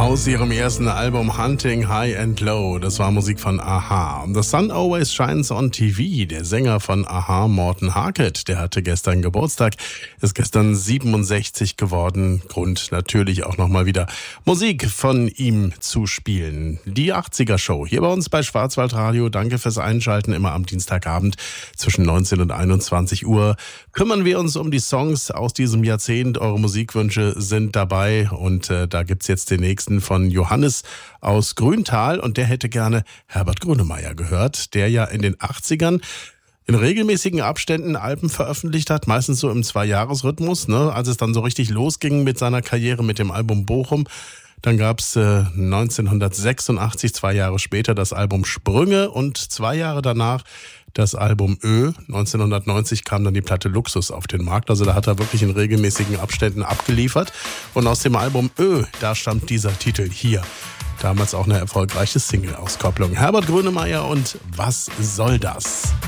Aus ihrem ersten Album Hunting High and Low. Das war Musik von a-ha. The Sun Always Shines on TV. Der Sänger von a-ha, Morten Harket, der hatte gestern Geburtstag, ist gestern 67 geworden. Grund natürlich auch nochmal wieder Musik von ihm zu spielen. Die 80er Show hier bei uns bei Schwarzwaldradio. Danke fürs Einschalten. Immer am Dienstagabend zwischen 19 und 21 Uhr kümmern wir uns um die Songs aus diesem Jahrzehnt. Eure Musikwünsche sind dabei und da gibt's jetzt den nächsten von Johannes aus Grüntal und der hätte gerne Herbert Grönemeyer gehört, der ja in den 80ern in regelmäßigen Abständen Alben veröffentlicht hat, meistens so im 2-Jahres-Rhythmus, ne? Als es dann so richtig losging mit seiner Karriere mit dem Album Bochum. Dann gab's 1986, 2 Jahre später, das Album Sprünge und 2 Jahre danach das Album Ö. 1990 kam dann die Platte Luxus auf den Markt. Also da hat er wirklich in regelmäßigen Abständen abgeliefert. Und aus dem Album Ö, da stammt dieser Titel hier. Damals auch eine erfolgreiche Single-Auskopplung. Herbert Grönemeyer und Was soll das?